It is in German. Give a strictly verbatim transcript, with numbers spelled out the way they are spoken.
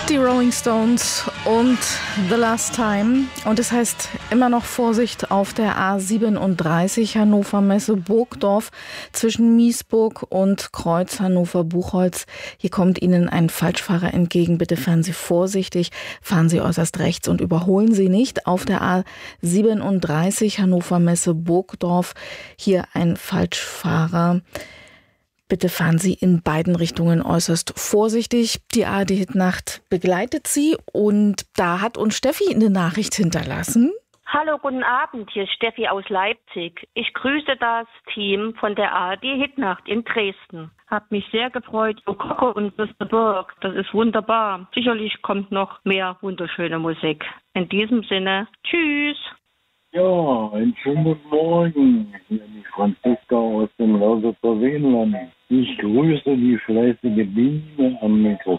Die Rolling Stones und The Last Time. Und es heißt immer noch Vorsicht auf der A siebenunddreißig Hannover Messe Burgdorf zwischen Miesburg und Kreuz Hannover-Buchholz. Hier kommt Ihnen ein Falschfahrer entgegen. Bitte fahren Sie vorsichtig, fahren Sie äußerst rechts und überholen Sie nicht. Auf der A siebenunddreißig Hannover Messe Burgdorf hier ein Falschfahrer. Bitte fahren Sie in beiden Richtungen äußerst vorsichtig. Die A R D-Hitnacht begleitet Sie und da hat uns Steffi eine Nachricht hinterlassen. Hallo, guten Abend, hier ist Steffi aus Leipzig. Ich grüße das Team von der A R D-Hitnacht in Dresden. Hab mich sehr gefreut, über Coco und Mister Burke. Das ist wunderbar. Sicherlich kommt noch mehr wunderschöne Musik. In diesem Sinne, tschüss. Ja, einen schönen guten Morgen. Hier die Franziska aus dem Lausitzer Seenland. Ich grüße die fleißige Biene am Mikrofon.